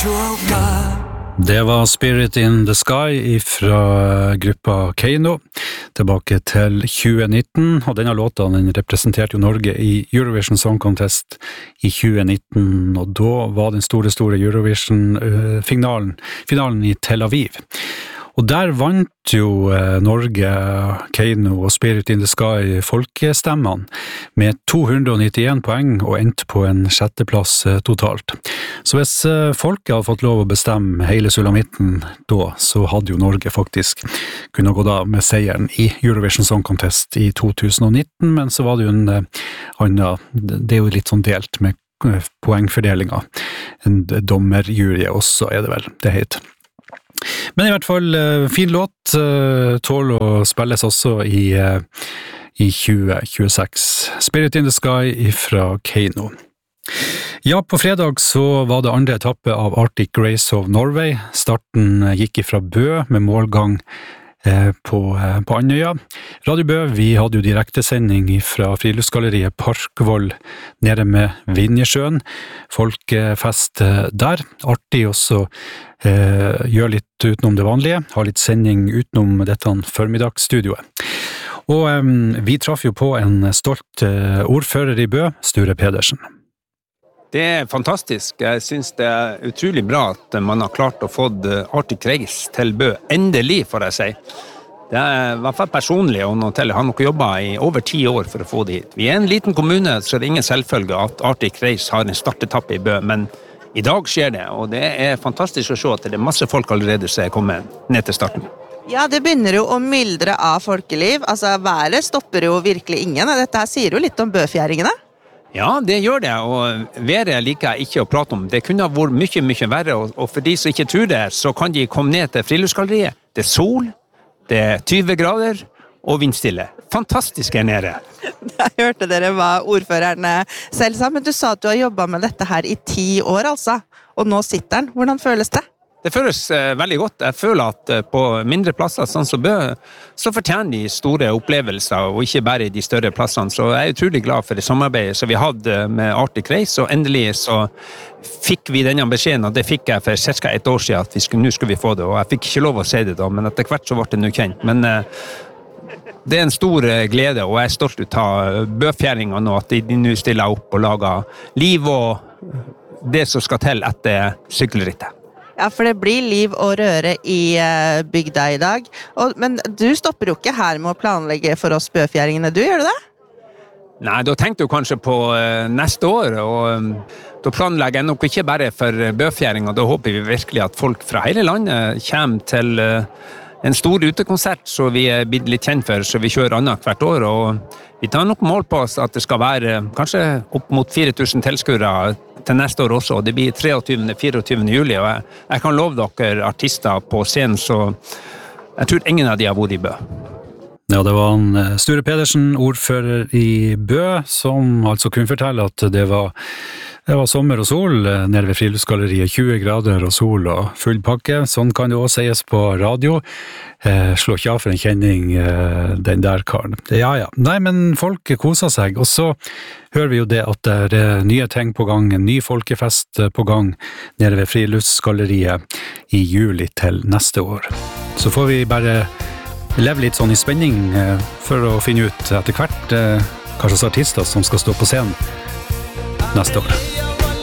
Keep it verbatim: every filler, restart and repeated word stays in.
Det var Spirit in the Sky fra gruppa Keiino, tilbake til tjue nitten, og denne låta den representerte jo Norge i Eurovision Song Contest i tjue nitten, og da var den store, store Eurovision-finalen finalen i Tel Aviv. Og der vant jo Norge, Keiino og Spirit in the Sky folkestemmene med to hundre og nittien poeng og endte på en sjetteplass totalt. Så hvis folket hadde fått lov å bestemme hele sulamitten da, så hadde jo Norge faktisk kunnet gå da med seieren i Eurovision Song Contest i to tusen og nitten, men så var det jo en annen, det er jo litt sånn delt med poengfordelinga. En dommerjury også er det vel, det heter. Men i hvert fall, fin låt, tål å spilles også i, i tjue tjueseks. Spirit in the Sky fra Keiino. Ja, på fredag så var det andre etappe av Arctic Race of Norway. Starten gikk ifra Bø med målgang på, på Andøya. Radio Bø, vi hadde jo direktesending fra friluftsgalleriet Parkvoll nede med Vinjesjøen. Folkefest der. Artig også eh, gjør litt utenom det vanlige. Har litt sending utenom dette formiddagsstudioet. Og eh, vi traff jo på en stolt eh, ordfører i Bø, Sture Pedersen. Det er fantastisk. Jeg synes det er utrolig bra at man har klart å få Arctic Race til Bø. Endelig, får jeg si. Det er i hvert fall personlig og noe til. Jeg har nok jobbet i over ti år for å få det hit. Vi er en liten kommune, så det er ingen selvfølge at Arctic Race har en startetappe i Bø, men i dag skjer det, og det er fantastisk å se at det er masse folk allerede som er kommet ned til starten. Ja, det begynner jo å myldre av folkeliv. Altså, været stopper jo virkelig ingen. Dette her sier jo litt om bøfjæringene. Ja, det gjør det, og været liker jeg ikke å prate om. Det kunne ha vært mye, mye verre, og for de som ikke tror det, så kan de komme ned til friluftsgalleriet. Det er sol, det er tyve grader, og vindstille. Fantastisk her nede. Jeg hørte dere hva ordføreren selv sa, men du sa at du har jobbet med dette her i ti år, altså. Og nå sitter den. Hvordan føles det? Det føles eh, veldig godt. Jeg føler at eh, på mindre plasser, sånn som Bø, så fortjener de store opplevelser, og ikke bare de større plassene. Så jeg er utrolig glad for det samarbeidet som vi hadde med Arctic Race, og endelig så fikk vi denne beskjeden, og det fikk jeg for cirka et år siden, at vi skulle, nå skulle vi få det, og jeg fikk ikke lov å si det da, men etter hvert så ble det nå kjent. Men eh, det er en stor glede, og jeg er stolt ut av bøfjæringene nå, at de, de nå stiller opp og lager liv og det som skal til etter sykkelrittet. Ja, for det blir liv og røre i bygda i dag. Og, men du stopper jo ikke her med å planlegge for oss bøfjæringene, du, gjør du det? Nei, da tenkte du kanskje på uh, neste år, og um, da planlegger jeg nok ikke bare for bøfjæring, og da håper vi virkelig at folk fra hele landet kommer til uh, en stor utekonsert, så vi er blitt litt kjent for, så vi kjører annet hvert år, og vi tar nok mål på oss at det skal være uh, kanskje opp mot fire tusen tilskuere til neste år også, og det blir treogtyvende til fireogtyvende juli, og jeg, jeg kan love dere artister på scenen, så jeg tror ingen av de har vært i Bø. Ja, det var en Sture Pedersen, ordfører i Bø, som altså kunne fortelle at det var, det var sommer og sol nede ved friluftsgalleriet, tjue grader og sol og full pakke. Sånn kan det også sies på radio. Eh, slå ikke av for en kjenning, eh, den der karen. Ja, ja. Nei, men folk koser seg, og så hører vi jo det at det er nye ting på gang, en ny folkefest på gang nede ved friluftsgalleriet i juli til neste år. Så får vi bare leve litt sånn i spenning for å finne ut etter hvert hva slags artister som skal stå på scenen neste år.